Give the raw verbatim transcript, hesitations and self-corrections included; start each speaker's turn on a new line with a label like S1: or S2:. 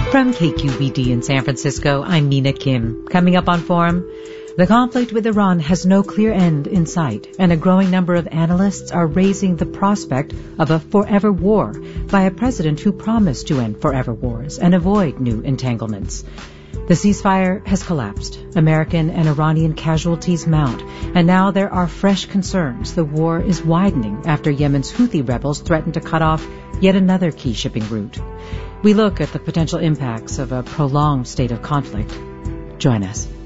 S1: From K Q B D in San Francisco, I'm Mina Kim. Coming up on Forum, the conflict with Iran has no clear end in sight, and a growing number of analysts are raising the prospect of a forever war by a president who promised to end forever wars and avoid new entanglements. The ceasefire has collapsed. American and Iranian casualties mount, and now there are fresh concerns. The war is widening after Yemen's Houthi rebels threaten to cut off yet another key shipping route. We look at the potential impacts of a prolonged state of conflict. Join us.